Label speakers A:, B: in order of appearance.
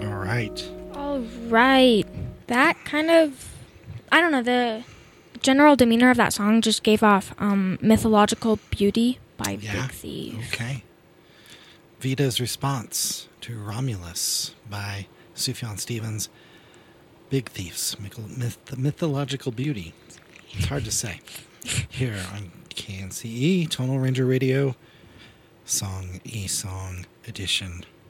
A: All right.
B: All right. That kind of, I don't know, the general demeanor of that song just gave off Mythological Beauty by
A: Yeah.
B: Big Thief.
A: Okay. Vita's response to Romulus by Sufjan Stevens. Big Thieves, the Mythological Beauty. It's hard to say. Here on KNCE, Tonal Ranger Radio, Song E-Song Edition.